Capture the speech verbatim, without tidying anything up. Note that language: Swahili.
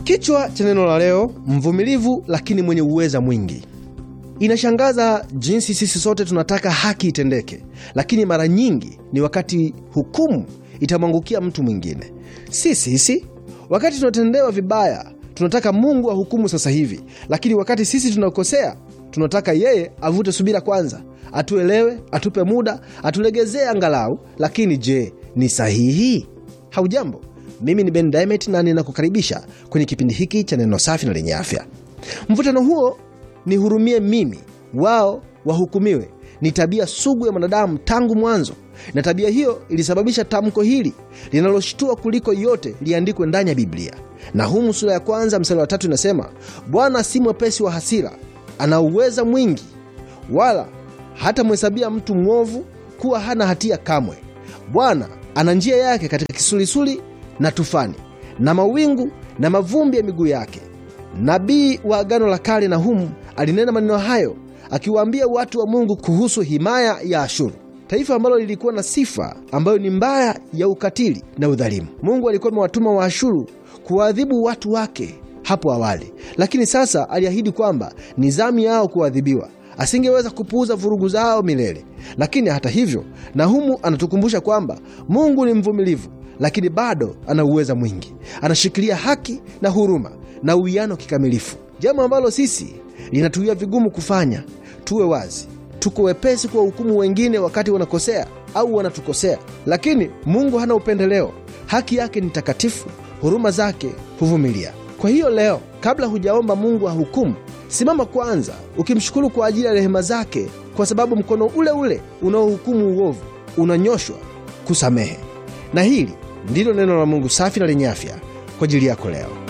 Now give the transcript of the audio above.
Kichwa cha neno la leo, mvumilivu lakini mwenye uweza mwingi. Inashangaza jinsi sisi sote tunataka haki itendeke, lakini mara nyingi ni wakati hukumu itamwangukia mtu mwingine. Si sisi. Wakati tunatendewa vibaya, tunataka Mungu ahukumu sasa hivi, lakini wakati sisi tunakosea, tunataka yeye avute subira kwanza, atuelewe, atupe muda, atulegezee angalau. Lakini je, ni sahihi? Haujambo, mimi ni Ben Diamond na ninakukaribisha kwenye kipindi hiki cha neno safi na lenye afya. Mvutano huo ni hurumie mimi, wao wahukumiwe, ni tabia sugu ya mwanadamu tangu mwanzo, na tabia hiyo ilisababisha tamko hili linaloshtua kuliko yote liandikwe ndani ya Biblia. Nahumu sura ya kwanza mstari wa tatu inasema, Bwana si mwepesi wa hasira, ana uweza mwingi, wala hata mhesabia mtu mwovu kuwa hana hatia kamwe. Bwana ana njia yake katika kisulisuli na tufani, na mawingu na mavumbi ya miguu yake. Nabii wa Agano la Kale Nahumu alinena maneno hayo akiwaambia watu wa Mungu kuhusu himaya ya Ashuru, taifa ambalo lilikuwa na sifa ambayo ni mbaya ya ukatili na udhalimu. Mungu alikuwa amewatuma wa Ashuru kuadhibu watu wake hapo awali, lakini sasa aliahidi kwamba ni zamu yao kuadhibiwa. Asingeweza kupuuza vurugu zao milele. Lakini hata hivyo, Nahumu anatukumbusha kwamba Mungu ni mvumilivu, lakini bado ana uweza mwingi. Anashikilia haki na huruma na uwiano kikamilifu, jambo ambalo sisi linatuia vigumu kufanya. Tuwe wazi, tuko wepesi kwa hukumu wengine wakati wanakosea au wanatukosea, lakini Mungu hana upendeleo. Haki yake ni takatifu, huruma zake huvumilia. Kwa hiyo leo, kabla hujaomba Mungu ahukumu, simama kwanza ukimshukuru kwa ajili ya rehema zake, kwa sababu mkono ule ule unaohukumu uovu unanyoshwa kusamehe. Na hili ndilo neno la Mungu safi na lenye afya kwa ajili yako leo.